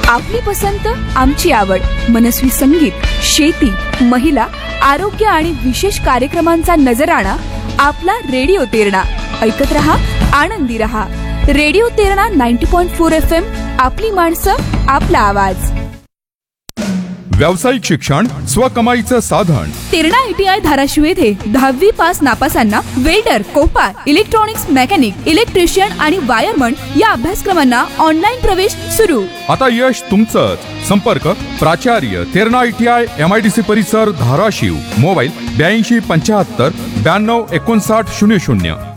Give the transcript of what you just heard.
आपली पसंत आमची आवड. मनस्वी संगीत, शेती, महिला, आरोग्य आणि विशेष कार्यक्रमांचा नजराणा आपला रेडिओ तेरणा. ऐकत रहा, आनंदी रहा. Radio Terna 90.4 FM. आपली माणसं, आपला आवाज. व्यावसायिक शिक्षण स्वकमाईचं साधन. तेरणा ITI धाराशिव येथे 10वी pass नापासांना welder, Copa, electronics mechanic, electrician आणि वायरमन या अभ्यासक्रमांना ऑनलाईन प्रवेश सुरू. आता यश तुमचंच. संपर्क प्राचार्य तेरणा ITI MIDC परिसर धाराशिव. मोबाईल 82 75 92 59 00.